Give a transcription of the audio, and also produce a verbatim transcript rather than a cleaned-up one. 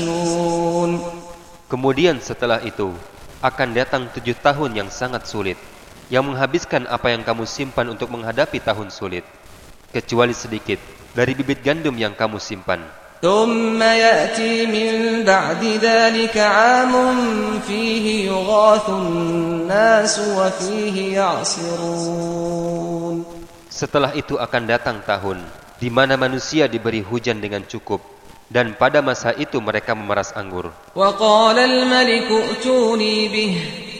Kemudian setelah itu akan datang tujuh tahun yang sangat sulit, yang menghabiskan apa yang kamu simpan untuk menghadapi tahun sulit, kecuali sedikit dari bibit gandum yang kamu simpan. ثم يأتي من بعد ذلك عام فيه يغاث الناس وفيه يعصرون. Setelah itu akan datang tahun di mana manusia diberi hujan dengan cukup, dan pada masa itu mereka memeras anggur. وقال الملك ائتوني به